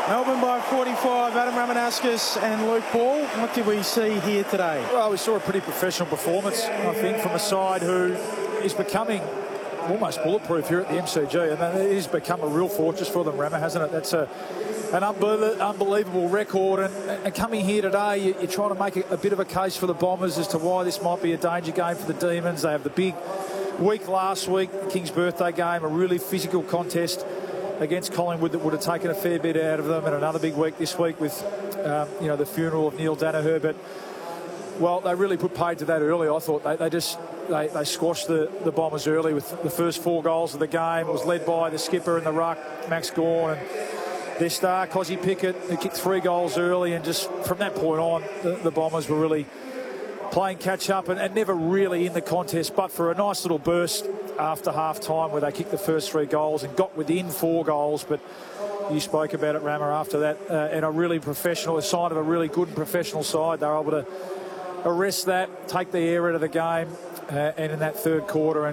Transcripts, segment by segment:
Melbourne by 45, Adam Ramanauskas and Luke Ball. What did we see here today? Well, we saw a pretty professional performance, I think, from a side who is becoming almost bulletproof here at the MCG. And it has become a real fortress for them, Rama, hasn't it? That's an unbelievable record. And coming here today, you're trying to make a bit of a case for the Bombers as to why this might be a danger game for the Demons. They have the big week last week, King's birthday game, a really physical contest against Collingwood that would have taken a fair bit out of them, and another big week this week with the funeral of Neil Danaher. But well, they really put paid to that early. I thought they squashed the Bombers early with the first 4 goals of the game. It was led by the skipper in the ruck, Max Gawn, and their star Cozzy Pickett, who kicked 3 goals early. And just from that point on, the Bombers were really playing catch up and never really in the contest, but for a nice little burst after half time where they kicked the first 3 goals and got within 4 goals. But you spoke about it, Rama, after that, and a sign of a really good and professional side. They were able to arrest that, take the air out of the game, and in that third quarter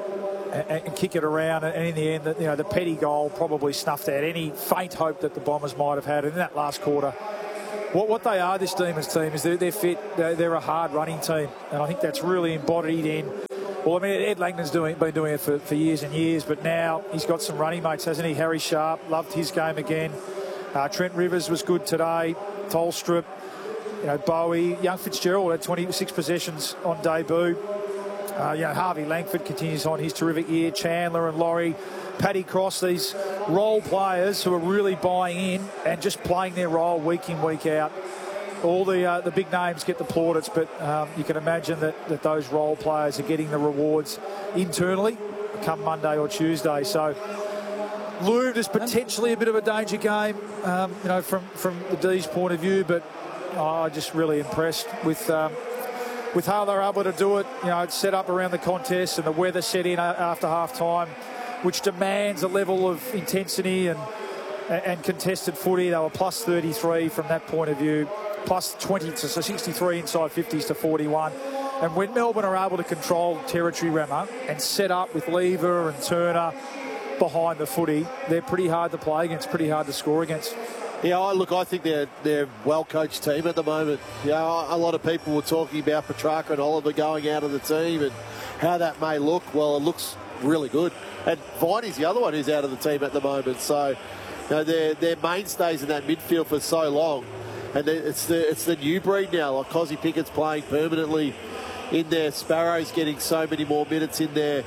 and kick it around. And in the end, the Petty goal probably snuffed out any faint hope that the Bombers might have had. And in that last quarter, what they are, this Demons team, is they're fit. They're a hard running team, and I think that's really embodied in. Well, I mean, Ed Langdon's been doing it for years and years, but now he's got some running mates, hasn't he? Harry Sharp, loved his game again. Trent Rivers was good today. Tolstrup, Bowie, young Fitzgerald had 26 possessions on debut. Harvey Langford continues on his terrific year. Chandler and Laurie, Paddy Cross, these role players who are really buying in and just playing their role week in, week out. All the big names get the plaudits, but you can imagine that those role players are getting the rewards internally come Monday or Tuesday. So loomed as potentially a bit of a danger game, from the D's point of view, but I'm just really impressed with how they're able to do it. It's set up around the contest and the weather set in after half time, which demands a level of intensity and contested footy. They were plus 33 from that point of view, plus 20 to 63 inside 50s to 41. And when Melbourne are able to control territory, Rama, and set up with Lever and Turner behind the footy, they're pretty hard to play against, pretty hard to score against. Yeah, I think they're a well-coached team at the moment. A lot of people were talking about Petrarca and Oliver going out of the team and how that may look. Well, it looks really good. And Viney's the other one who's out of the team at the moment. So, they're mainstays in that midfield for so long. And it's the new breed now. Like Cozzy Pickett's playing permanently in there. Sparrow's getting so many more minutes in there.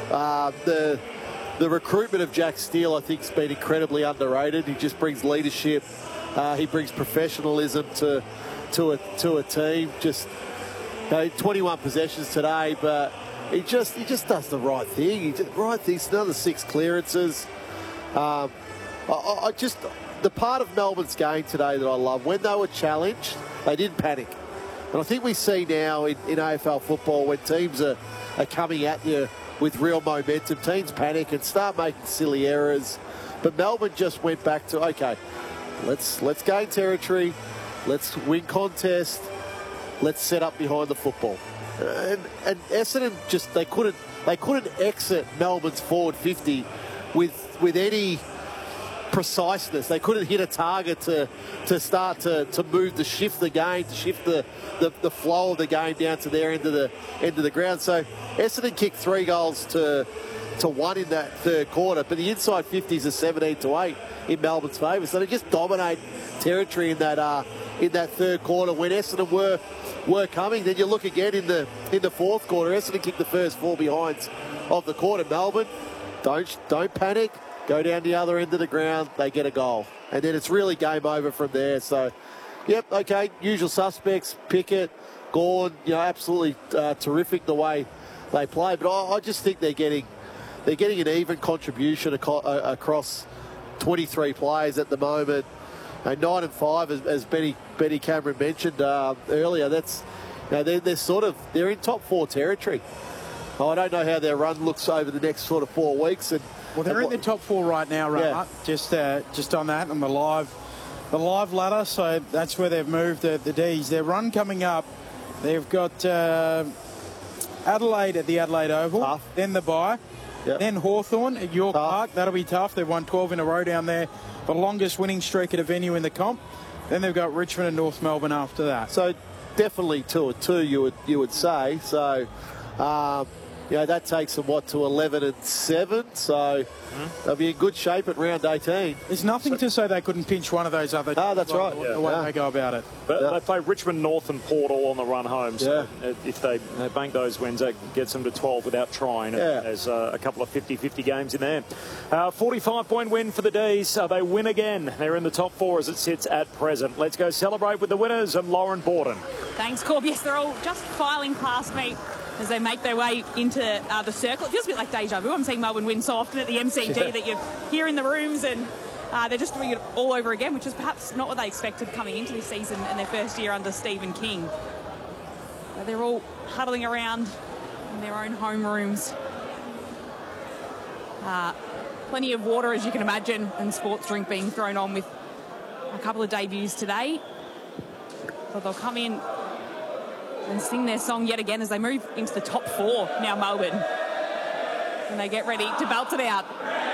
The recruitment of Jack Steele, I think, has been incredibly underrated. He just brings leadership. He brings professionalism to a team. Just 21 possessions today, but he just does the right thing. Another 6 clearances. The part of Melbourne's game today that I love, when they were challenged, they didn't panic. And I think we see now in AFL football, when teams are coming at you with real momentum, teams panic and start making silly errors. But Melbourne just went back to, okay, let's gain territory, let's win contest, let's set up behind the football. And Essendon they couldn't exit Melbourne's forward 50 with any preciseness. They couldn't hit a target to start to move, to shift the game, to shift the flow of the game down to their end of the ground. So Essendon kicked 3 goals to 1 in that third quarter, but the inside 50s are 17-8 in Melbourne's favour. So they just dominate territory in that third quarter. When Essendon were coming, then you look again in the fourth quarter. Essendon kicked the first 4 behinds of the quarter. Melbourne, don't panic. Go down the other end of the ground, they get a goal. And then it's really game over from there. So, yep, okay, usual suspects, Pickett, Gawn, absolutely terrific the way they play. But I just think they're getting an even contribution across 23 players at the moment. 9 and 5, as Benny Cameron mentioned earlier. That's they're in top 4 territory. I don't know how their run looks over the next sort of 4 weeks. Well, they're in the top 4 right now, right? Yeah. Just on that, on the live ladder. So that's where they've moved the D's. Their run coming up, they've got Adelaide at the Adelaide Oval, then the bye, Yep. Then Hawthorn at York Park. That'll be tough. They've won 12 in a row down there. The longest winning streak at a venue in the comp. Then they've got Richmond and North Melbourne after that. So definitely 2-2, you would say. So, that takes them, to 11-7. So they'll be in good shape at round 18. There's nothing to say they couldn't pinch one of those other. That's right. The way they go about it. But they play Richmond, North and Port all on the run home. So if they bank those wins, that gets them to 12 without trying. There's a couple of 50-50 games in there. 45-point win for the D's. They win again. They're in the top 4 as it sits at present. Let's go celebrate with the winners and Lauren Borden. Thanks, Corb. Yes, they're all just filing past me as they make their way into the circle. It feels a bit like deja vu. I'm seeing Melbourne win so often at the MCG that you're here in the rooms and they're just doing it all over again, which is perhaps not what they expected coming into this season and their first year under Stephen King. They're all huddling around in their own home rooms. Plenty of water, as you can imagine, and sports drink being thrown on with a couple of debuts today. So they'll come in and sing their song yet again as they move into the top 4 now, Melbourne. And they get ready to belt it out.